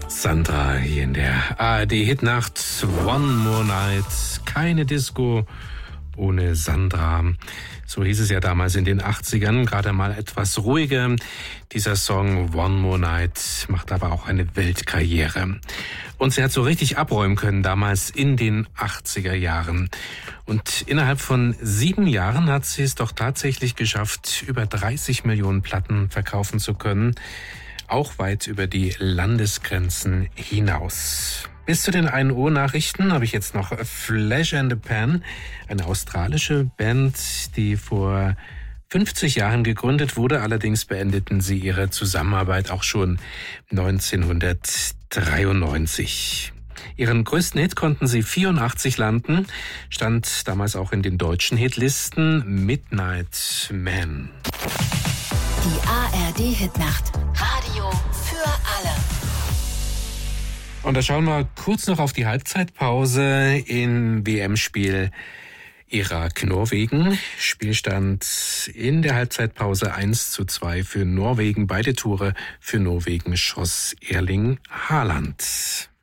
Sandra hier in der ARD-Hitnacht. One More Night. Keine Disco ohne Sandra. So hieß es ja damals in den 80ern, gerade mal etwas ruhiger. Dieser Song One More Night macht aber auch eine Weltkarriere. Und sie hat so richtig abräumen können damals in den 80er Jahren. Und innerhalb von 7 Jahren hat sie es doch tatsächlich geschafft, über 30 Millionen Platten verkaufen zu können. Auch weit über die Landesgrenzen hinaus. Bis zu den 1 Uhr Nachrichten habe ich jetzt noch Flash and the Pan, eine australische Band, die vor 50 Jahren gegründet wurde. Allerdings beendeten sie ihre Zusammenarbeit auch schon 1993. Ihren größten Hit konnten sie 84 landen, stand damals auch in den deutschen Hitlisten, Midnight Man. Die ARD-Hitnacht. Radio für alle. Und da schauen wir kurz noch auf die Halbzeitpause im WM-Spiel Irak-Norwegen. Spielstand in der Halbzeitpause 1:2 für Norwegen. Beide Tore für Norwegen schoss Erling Haaland.